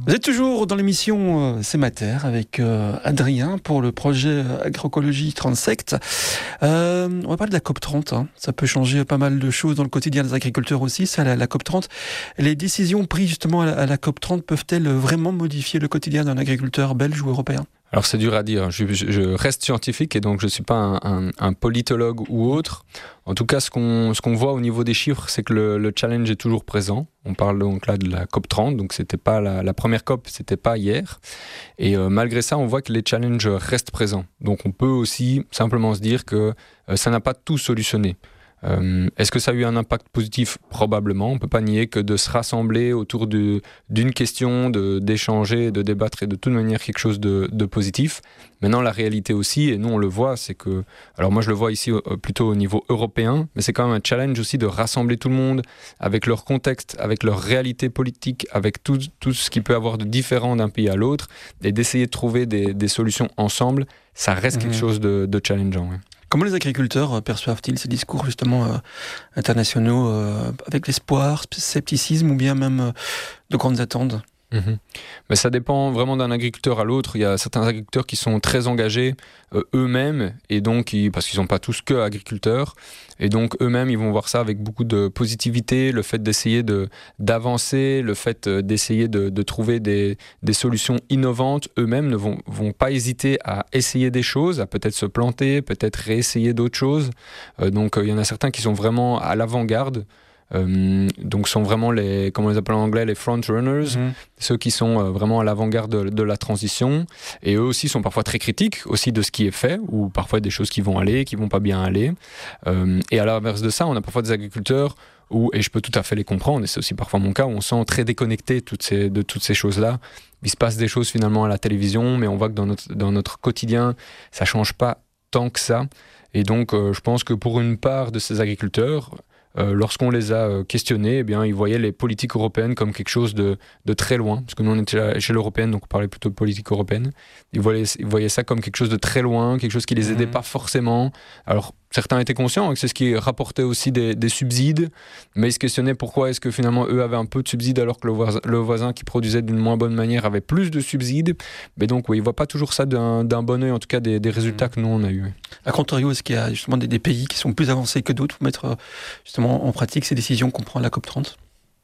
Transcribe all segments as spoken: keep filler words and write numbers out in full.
Vous êtes toujours dans l'émission euh, C'est ma terre avec euh, Adrien pour le projet Agroécologie Transect. Euh, on va parler de la COP trente. Hein. Ça peut changer pas mal de choses dans le quotidien des agriculteurs aussi, ça, la, la COP trente. Les décisions prises justement à la, à la COP trente peuvent-elles vraiment modifier le quotidien d'un agriculteur belge ou européen ? Alors c'est dur à dire, je, je, je reste scientifique et donc je ne suis pas un, un, un politologue ou autre. En tout cas, ce qu'on, ce qu'on voit au niveau des chiffres, c'est que le, le challenge est toujours présent. On parle donc là de la COP trente, donc c'était pas la, la première COP, c'était pas hier. Et euh, malgré ça, on voit que les challenges restent présents. Donc on peut aussi simplement se dire que euh, ça n'a pas tout solutionné. Euh, est-ce que ça a eu un impact positif ? Probablement. On ne peut pas nier que de se rassembler autour de, d'une question, de, d'échanger, de débattre est de toute manière quelque chose de, de positif. Maintenant, la réalité aussi, et nous on le voit, c'est que... Alors moi je le vois ici euh, plutôt au niveau européen, mais c'est quand même un challenge aussi de rassembler tout le monde avec leur contexte, avec leur réalité politique, avec tout, tout ce qui peut avoir de différent d'un pays à l'autre, et d'essayer de trouver des, des solutions ensemble. Ça reste mmh. quelque chose de, de challengeant. Ouais. Comment les agriculteurs perçoivent-ils ces discours justement euh, internationaux euh, avec l'espoir, scepticisme ou bien même euh, de grandes attentes ? Mmh. Mais ça dépend vraiment d'un agriculteur à l'autre. Il y a certains agriculteurs qui sont très engagés euh, eux-mêmes, et donc ils, parce qu'ils ne sont pas tous que agriculteurs, et donc eux-mêmes ils vont voir ça avec beaucoup de positivité, le fait d'essayer de, d'avancer, le fait d'essayer de, de trouver des, des solutions innovantes. Eux-mêmes ne vont, vont pas hésiter à essayer des choses, à peut-être se planter, peut-être réessayer d'autres choses. Euh, donc euh, il y en a certains qui sont vraiment à l'avant-garde. Euh, donc sont vraiment les, comment on les appelle en anglais, les front runners, mmh. ceux qui sont euh, vraiment à l'avant-garde de, de la transition, et eux aussi sont parfois très critiques aussi de ce qui est fait, ou parfois des choses qui vont aller, qui vont pas bien aller. Euh, et à l'inverse de ça, on a parfois des agriculteurs où, et je peux tout à fait les comprendre, et c'est aussi parfois mon cas, où on sent très déconnecté toutes ces, de toutes ces choses-là. Il se passe des choses finalement à la télévision, mais on voit que dans notre, dans notre quotidien, ça change pas tant que ça. Et donc euh, je pense que pour une part de ces agriculteurs, Euh, lorsqu'on les a euh, questionnés, eh bien, ils voyaient les politiques européennes comme quelque chose de, de très loin, parce que nous on était à l'échelle européenne, donc on parlait plutôt de politique européenne. Ils voyaient, ils voyaient ça comme quelque chose de très loin, quelque chose qui les aidait mmh. pas forcément. Alors certains étaient conscients que c'est ce qui rapportait aussi des, des subsides, mais ils se questionnaient pourquoi est-ce que finalement eux avaient un peu de subsides alors que le voisin, le voisin qui produisait d'une moins bonne manière avait plus de subsides. Mais donc oui, ils voient pas toujours ça d'un, d'un bon œil, en tout cas des, des résultats mmh. que nous on a eu. A contrario, est-ce qu'il y a justement des, des pays qui sont plus avancés que d'autres pour mettre justement en pratique ces décisions qu'on prend à la COP trente ?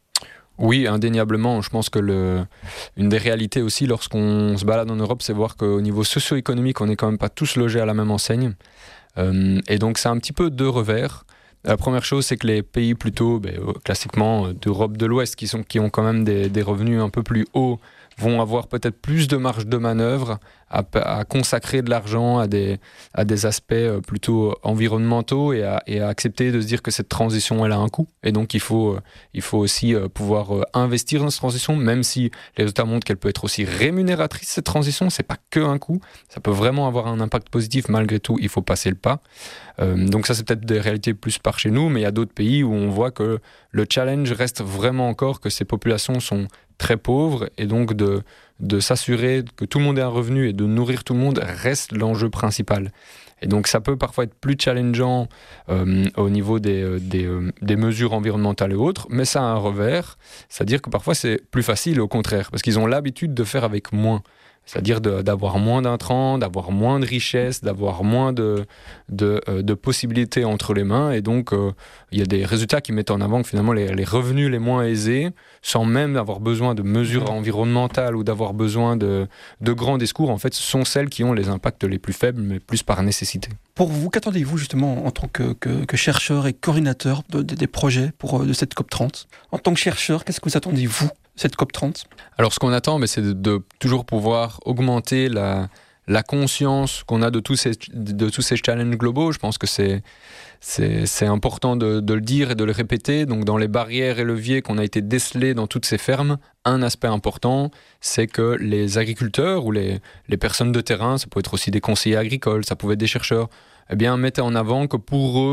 Oui, indéniablement. Je pense que le, une des réalités aussi lorsqu'on se balade en Europe, c'est voir qu'au niveau socio-économique, on n'est quand même pas tous logés à la même enseigne. Euh, et donc c'est un petit peu deux revers. La première chose, c'est que les pays plutôt ben, classiquement d'Europe de l'Ouest, qui, sont, qui ont quand même des, des revenus un peu plus hauts, vont avoir peut-être plus de marge de manœuvre à, à consacrer de l'argent à des, à des aspects plutôt environnementaux et à, et à accepter de se dire que cette transition, elle a un coût. Et donc, il faut, il faut aussi pouvoir investir dans cette transition, même si les résultats montrent qu'elle peut être aussi rémunératrice, cette transition. C'est pas que un coût. Ça peut vraiment avoir un impact positif. Malgré tout, il faut passer le pas. Euh, donc ça, c'est peut-être des réalités plus par chez nous, mais il y a d'autres pays où on voit que le challenge reste vraiment encore que ces populations sont très pauvres, et donc de, de s'assurer que tout le monde ait un revenu et de nourrir tout le monde reste l'enjeu principal. Et donc ça peut parfois être plus challengeant euh, au niveau des, des, des mesures environnementales et autres, mais ça a un revers, c'est-à-dire que parfois c'est plus facile au contraire, parce qu'ils ont l'habitude de faire avec moins. C'est-à-dire de, d'avoir moins d'intrants, d'avoir moins de richesses, d'avoir moins de, de, euh, de possibilités entre les mains. Et donc, euh, il y a des résultats qui mettent en avant que finalement les, les revenus les moins aisés, sans même avoir besoin de mesures environnementales ou d'avoir besoin de, de grands discours, en fait, ce sont celles qui ont les impacts les plus faibles, mais plus par nécessité. Pour vous, qu'attendez-vous justement en tant que, que, que chercheur et coordinateur de, de, des projets pour, de cette COP trente ? En tant que chercheur, qu'est-ce que vous attendez, vous, cette COP trente ? Alors, ce qu'on attend, mais c'est de, de toujours pouvoir augmenter la, la conscience qu'on a de tous ces, de tous ces challenges globaux. Je pense que c'est, c'est, c'est important de, de le dire et de le répéter. Donc, dans les barrières et leviers qu'on a été décelés dans toutes ces fermes, un aspect important, c'est que les agriculteurs ou les, les personnes de terrain, ça peut être aussi des conseillers agricoles, ça pouvait être des chercheurs, eh bien, mettaient en avant que pour eux,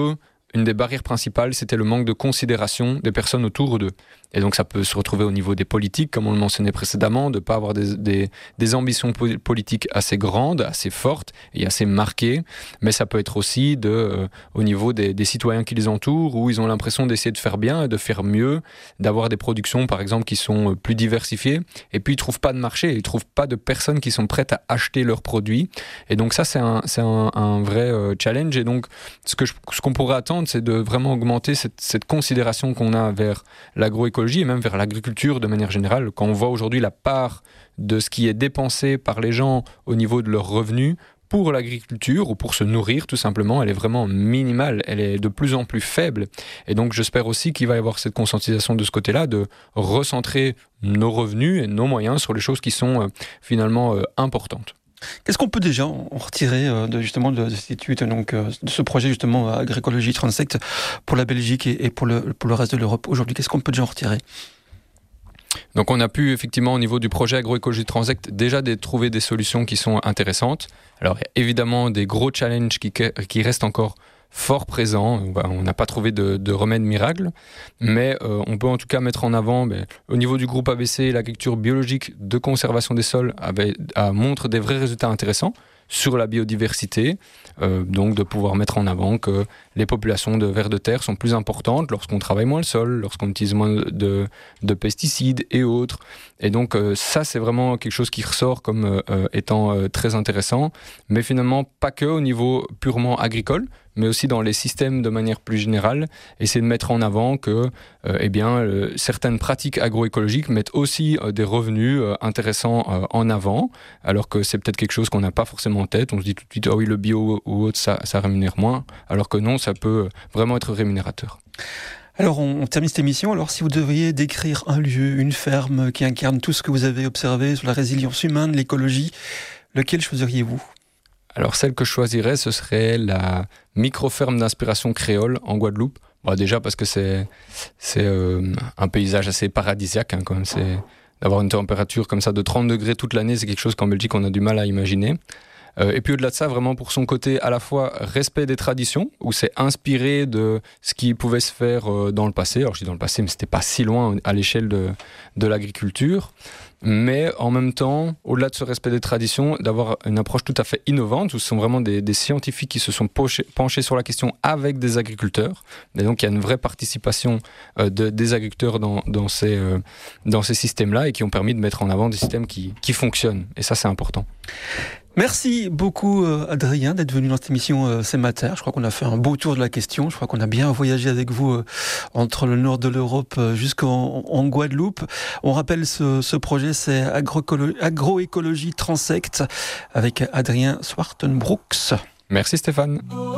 une des barrières principales, c'était le manque de considération des personnes autour d'eux. Et donc ça peut se retrouver au niveau des politiques, comme on le mentionnait précédemment, de ne pas avoir des, des, des ambitions po- politiques assez grandes, assez fortes et assez marquées, mais ça peut être aussi de, euh, au niveau des, des citoyens qui les entourent, où ils ont l'impression d'essayer de faire bien, de faire mieux, d'avoir des productions par exemple qui sont plus diversifiées, et puis ils ne trouvent pas de marché, ils ne trouvent pas de personnes qui sont prêtes à acheter leurs produits. Et donc ça c'est un, c'est un, un vrai euh, challenge, et donc ce, que je, ce qu'on pourrait attendre, c'est de vraiment augmenter cette, cette considération qu'on a vers l'agroécologie et même vers l'agriculture de manière générale. Quand on voit aujourd'hui la part de ce qui est dépensé par les gens au niveau de leurs revenus pour l'agriculture ou pour se nourrir tout simplement, elle est vraiment minimale, elle est de plus en plus faible. Et donc j'espère aussi qu'il va y avoir cette conscientisation de ce côté-là, de recentrer nos revenus et nos moyens sur les choses qui sont euh, finalement euh, importantes. Qu'est-ce qu'on peut déjà en retirer euh, de, justement de, de cette étude, donc, euh, de ce projet justement Agroécologie Transect pour la Belgique et, et pour, le, pour le reste de l'Europe aujourd'hui? Qu'est-ce qu'on peut déjà en retirer? Donc on a pu effectivement au niveau du projet Agroécologie Transect déjà des, trouver des solutions qui sont intéressantes. Alors il y a évidemment des gros challenges qui, qui restent encore fort présents. On n'a pas trouvé de, de remède miracle, mais euh, on peut en tout cas mettre en avant, ben, au niveau du groupe A B C, l'agriculture biologique de conservation des sols a, a, montre des vrais résultats intéressants sur la biodiversité, euh, donc de pouvoir mettre en avant que les populations de vers de terre sont plus importantes lorsqu'on travaille moins le sol, lorsqu'on utilise moins de, de pesticides et autres. Et donc euh, ça, c'est vraiment quelque chose qui ressort comme euh, étant euh, très intéressant, mais finalement pas que au niveau purement agricole, mais aussi dans les systèmes de manière plus générale, essayer de mettre en avant que euh, eh bien, euh, certaines pratiques agroécologiques mettent aussi euh, des revenus euh, intéressants euh, en avant, alors que c'est peut-être quelque chose qu'on n'a pas forcément en tête. On se dit tout de suite, ah oui, le bio ou autre, ça, ça rémunère moins, alors que non, ça peut vraiment être rémunérateur. Alors, on, on termine cette émission. Alors, si vous deviez décrire un lieu, une ferme qui incarne tout ce que vous avez observé sur la résilience humaine, l'écologie, lequel choisiriez-vous ? Alors celle que je choisirais, ce serait la micro-ferme d'inspiration créole en Guadeloupe. Bon, déjà parce que c'est, c'est euh, un paysage assez paradisiaque, hein, quand même. C'est, d'avoir une température comme ça de trente degrés toute l'année, c'est quelque chose qu'en Belgique on a du mal à imaginer. Euh, et puis au-delà de ça, vraiment pour son côté à la fois respect des traditions, où c'est inspiré de ce qui pouvait se faire euh, dans le passé. Alors je dis dans le passé, mais c'était pas si loin à l'échelle de, de l'agriculture. Mais en même temps, au-delà de ce respect des traditions, d'avoir une approche tout à fait innovante, où ce sont vraiment des, des scientifiques qui se sont penchés, penchés sur la question avec des agriculteurs. Et donc il y a une vraie participation euh, de, des agriculteurs dans, dans, ces, euh, dans ces systèmes-là, et qui ont permis de mettre en avant des systèmes qui, qui fonctionnent. Et ça, c'est important. Merci beaucoup Adrien d'être venu dans cette émission C'est Mater. Je crois qu'on a fait un beau tour de la question. Je crois qu'on a bien voyagé avec vous entre le nord de l'Europe jusqu'en en Guadeloupe. On rappelle ce, ce projet, c'est Agroécologie Transect avec Adrien Swartenbrooks. Merci Stéphane.